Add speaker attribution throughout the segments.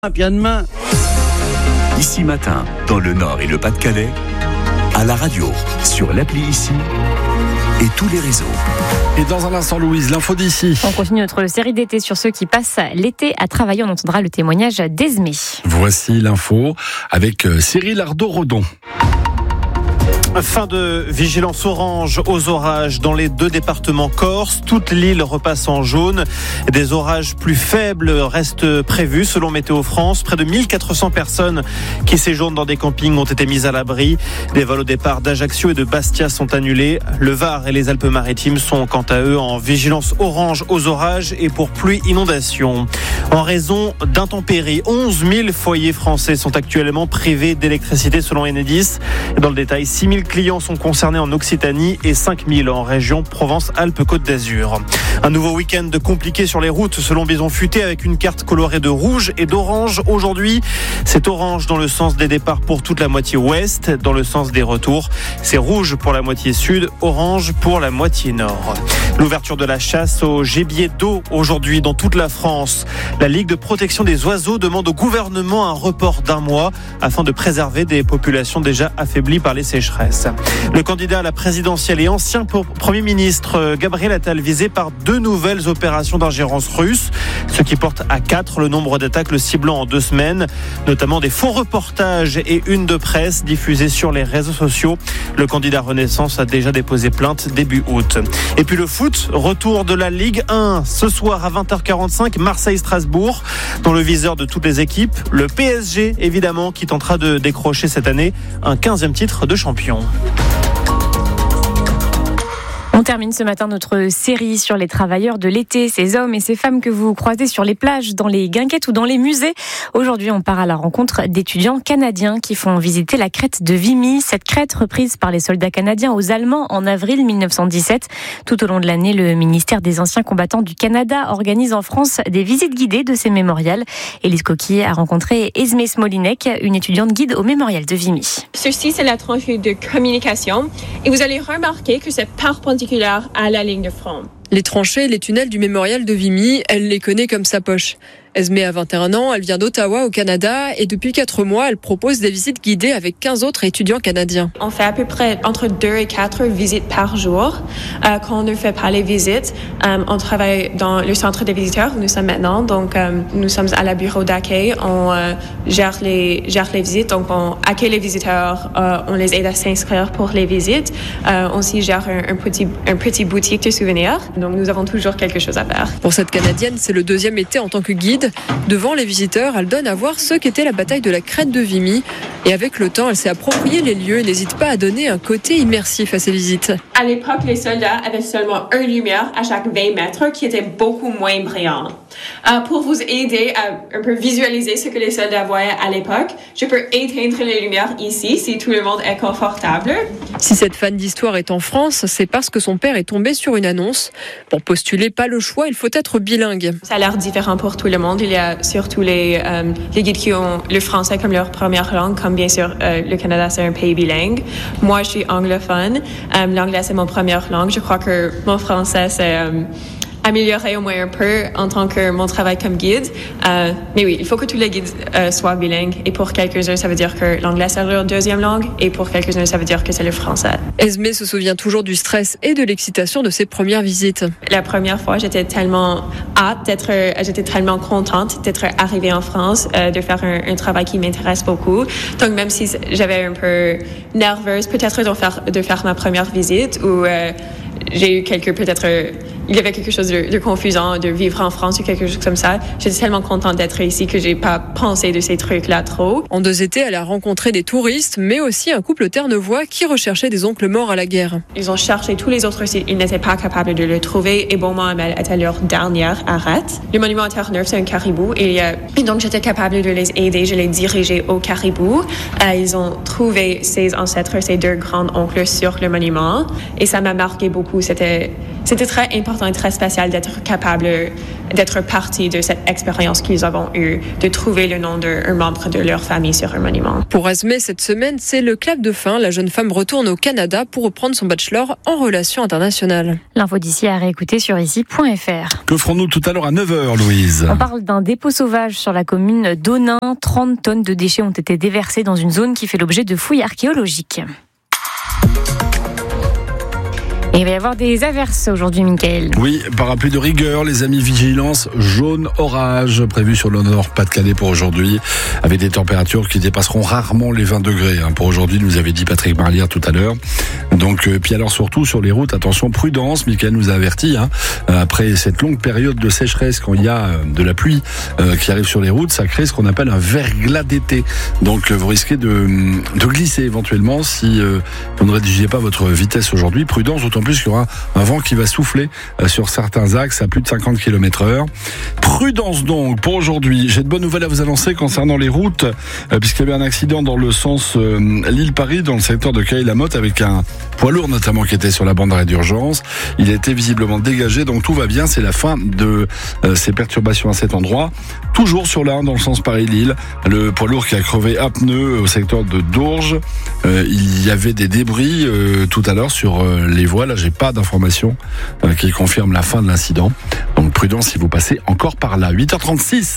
Speaker 1: Puis à demain.
Speaker 2: Ici Matin, dans le Nord et le Pas-de-Calais, à la radio, sur l'appli Ici et tous les réseaux.
Speaker 3: Et dans un instant, Louise, l'info d'ici.
Speaker 4: On continue notre série d'été sur ceux qui passent l'été à travailler. On entendra le témoignage d'Esmé.
Speaker 3: Voici l'info avec Cyril Ardo-Redon.
Speaker 5: Fin de vigilance orange aux orages dans les deux départements corses. Toute l'île repasse en jaune. Des orages plus faibles restent prévus selon Météo France. Près de 1400 personnes qui séjournent dans des campings ont été mises à l'abri. Des vols au départ d'Ajaccio et de Bastia sont annulés. Le Var et les Alpes-Maritimes sont quant à eux en vigilance orange aux orages et pour pluie inondation. En raison d'intempéries, 11 000 foyers français sont actuellement privés d'électricité selon Enedis. Dans le détail, 6 000 clients sont concernés en Occitanie et 5 000 en région Provence-Alpes-Côte d'Azur. Un nouveau week-end compliqué sur les routes selon Bison Futé avec une carte colorée de rouge et d'orange. Aujourd'hui, c'est orange dans le sens des départs pour toute la moitié ouest. Dans le sens des retours, c'est rouge pour la moitié sud, orange pour la moitié nord. L'ouverture de la chasse au gibier d'eau aujourd'hui dans toute la France. La Ligue de protection des oiseaux demande au gouvernement un report d'un mois afin de préserver des populations déjà affaiblies par les sécheresses. Le candidat à la présidentielle et ancien Premier ministre Gabriel Attal visé par 2 nouvelles opérations d'ingérence russe, ce qui porte à 4 le nombre d'attaques le ciblant en 2 semaines, notamment des faux reportages et une de presse diffusée sur les réseaux sociaux. Le candidat Renaissance a déjà déposé plainte début août. Et puis le foot, retour de la Ligue 1 ce soir à 20h45, Marseille-Strasbourg, dans le viseur de toutes les équipes. Le PSG, évidemment, qui tentera de décrocher cette année un 15e titre de champion.
Speaker 4: On termine ce matin notre série sur les travailleurs de l'été, ces hommes et ces femmes que vous croisez sur les plages, dans les guinguettes ou dans les musées. Aujourd'hui, on part à la rencontre d'étudiants canadiens qui font visiter la crête de Vimy. Cette crête reprise par les soldats canadiens aux Allemands en avril 1917. Tout au long de l'année, le ministère des Anciens Combattants du Canada organise en France des visites guidées de ces mémorials. Élise Coquille a rencontré Esmé Smolinek, une étudiante guide au mémorial de Vimy.
Speaker 6: Ceci, c'est la tranchée de communication et vous allez remarquer que c'est perpendiculaire à la ligne de front.
Speaker 7: Les tranchées, les tunnels du mémorial de Vimy, elle les connaît comme sa poche. Esmé a 21 ans, elle vient d'Ottawa au Canada et depuis 4 mois, elle propose des visites guidées avec 15 autres étudiants canadiens.
Speaker 6: On fait à peu près entre 2 et 4 visites par jour. Quand on ne fait pas les visites, on travaille dans le centre des visiteurs où nous sommes maintenant. Donc, nous sommes à la bureau d'accueil. On gère les visites. Donc, on accueille les visiteurs. On les aide à s'inscrire pour les visites. On aussi gère un petit boutique de souvenirs. Donc, nous avons toujours quelque chose à faire.
Speaker 7: Pour cette Canadienne, c'est le 2e été en tant que guide. Devant les visiteurs, elle donne à voir ce qu'était la bataille de la crête de Vimy. Et avec le temps, elle s'est approprié les lieux et n'hésite pas à donner un côté immersif à ses visites.
Speaker 6: À l'époque, les soldats avaient seulement une lumière à chaque 20 mètres qui était beaucoup moins brillante. Pour vous aider à un peu visualiser ce que les soldats voyaient à l'époque, je peux éteindre les lumières ici si tout le monde est confortable.
Speaker 7: Si cette fan d'histoire est en France, c'est parce que son père est tombé sur une annonce. Pour postuler, pas le choix, il faut être bilingue.
Speaker 6: Ça a l'air différent pour tout le monde. Il y a surtout les guides qui ont le français comme leur première langue, comme bien sûr le Canada, c'est un pays bilingue. Moi, je suis anglophone. L'anglais, c'est mon première langue. Je crois que mon français, c'est amélioré au moins un peu en tant que mon travail comme guide. Mais oui, il faut que tous les guides soient bilingues. Et pour quelques-uns, ça veut dire que l'anglais, c'est leur 2e langue. Et pour quelques-uns, ça veut dire que c'est le français.
Speaker 7: Esmé se souvient toujours du stress et de l'excitation de ses premières visites.
Speaker 6: La première fois, j'étais tellement j'étais tellement contente d'être arrivée en France, de faire un travail qui m'intéresse beaucoup. Donc, même si j'avais un peu nerveuse, peut-être de faire ma première visite, ou j'ai eu il y avait quelque chose de confusant de vivre en France ou quelque chose comme ça. J'étais tellement contente d'être ici que j'ai pas pensé de ces trucs-là trop.
Speaker 7: En 2 étés, elle a rencontré des touristes, mais aussi un couple ternevois qui recherchait des oncles morts à la guerre.
Speaker 6: Ils ont cherché tous les autres sites, ils n'étaient pas capables de le trouver et Beaumont-Hamel était leur dernière arrête. Le monument à Terre-Neuve, c'est un caribou et donc j'étais capable de les aider, je les dirigeais au caribou. Ils ont trouvé ses ancêtres, ses 2 grands-oncles sur le monument et ça m'a marqué beaucoup coup, c'était très important et très spécial d'être capable d'être partie de cette expérience qu'ils ont eue, de trouver le nom d'un membre de leur famille sur un monument.
Speaker 7: Pour Esmé, cette semaine, c'est le clap de fin. La jeune femme retourne au Canada pour reprendre son bachelor en relations internationales.
Speaker 4: L'info d'ici à réécouter sur ici.fr.
Speaker 3: Que ferons-nous tout à l'heure à 9h, Louise?
Speaker 4: On parle d'un dépôt sauvage sur la commune d'Onin. 30 tonnes de déchets ont été déversées dans une zone qui fait l'objet de fouilles archéologiques. Et il va y avoir des averses aujourd'hui, Mickaël.
Speaker 3: Oui, parapluie de rigueur, les amis, vigilance jaune orage prévue sur le nord Pas-de-Calais pour aujourd'hui, avec des températures qui dépasseront rarement les 20 degrés. Pour aujourd'hui, nous avait dit Patrick Marlière tout à l'heure. Donc, puis alors surtout sur les routes, attention, prudence. Mickaël nous a averti, après cette longue période de sécheresse, quand il y a de la pluie qui arrive sur les routes, ça crée ce qu'on appelle un verglas d'été. Donc, vous risquez de glisser éventuellement si vous ne rédigez pas votre vitesse aujourd'hui. Prudence, d'autant plus qu'il y aura un vent qui va souffler sur certains axes à plus de 50 km/h. Prudence donc pour aujourd'hui. J'ai de bonnes nouvelles à vous annoncer concernant les routes, puisqu'il y avait un accident dans le sens Lille-Paris, dans le secteur de Caille-la-Motte, avec un poids lourd notamment qui était sur la bande d'arrêt d'urgence. Il a été visiblement dégagé, donc tout va bien. C'est la fin de ces perturbations à cet endroit. Toujours sur la 1 dans le sens Paris-Lille, le poids lourd qui a crevé à pneu au secteur de Dourges. Il y avait des débris tout à l'heure sur les voies. Là, j'ai pas d'informations qui confirment la fin de l'incident. Donc prudence si vous passez encore par là. 8h36.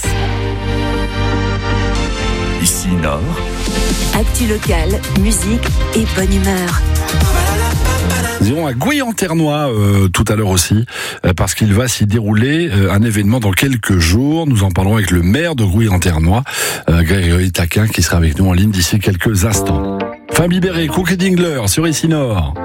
Speaker 2: Ici Nord.
Speaker 1: Actu locale, musique et bonne humeur.
Speaker 3: Nous irons à Guyon-Ternois tout à l'heure aussi, parce qu'il va s'y dérouler un événement dans quelques jours. Nous en parlerons avec le maire de Guyon-Ternois, Grégory Taquin, qui sera avec nous en ligne d'ici quelques instants. Fin Bibéré, Cook et Dingler sur Ici Nord.